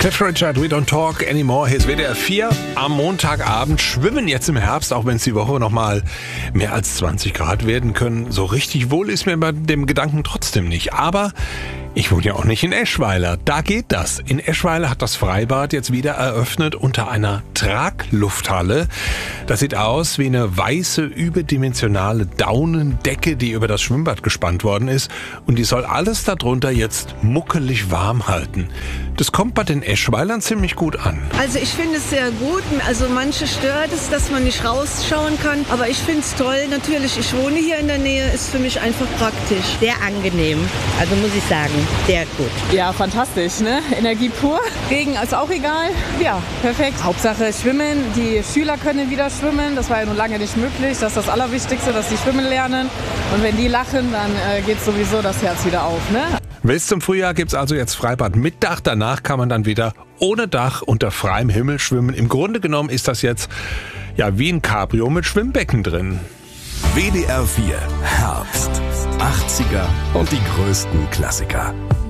Cliff Richard, We Don't Talk Anymore. Hier ist WDR 4 am Montagabend. Schwimmen jetzt im Herbst, auch wenn es die Woche noch mal mehr als 20 Grad werden können. So richtig wohl ist mir bei dem Gedanken trotzdem nicht. Aber ich wohne ja auch nicht in Eschweiler. Da geht das. In Eschweiler hat das Freibad jetzt wieder eröffnet unter einer Traglufthalle. Das sieht aus wie eine weiße, überdimensionale Daunendecke, die über das Schwimmbad gespannt worden ist. Und die soll alles darunter jetzt muckelig warm halten. Das kommt bei den Eschweilern ziemlich gut an. Also ich finde es sehr gut. Also manche stört es, dass man nicht rausschauen kann. Aber ich finde es toll. Natürlich, ich wohne hier in der Nähe, ist für mich einfach praktisch. Sehr angenehm, also muss ich sagen, sehr gut. Ja, fantastisch, ne? Energie pur. Regen ist auch egal. Ja, perfekt. Hauptsache schwimmen. Die Schüler können wieder schwimmen. Das war ja nun lange nicht möglich. Das ist das Allerwichtigste, dass die schwimmen lernen. Und wenn die lachen, dann geht sowieso das Herz wieder auf, ne? Bis zum Frühjahr gibt es also jetzt Freibad mit Dach. Danach kann man dann wieder ohne Dach unter freiem Himmel schwimmen. Im Grunde genommen ist das jetzt ja wie ein Cabrio mit Schwimmbecken drin. WDR 4 Herbst. 80er und die größten Klassiker.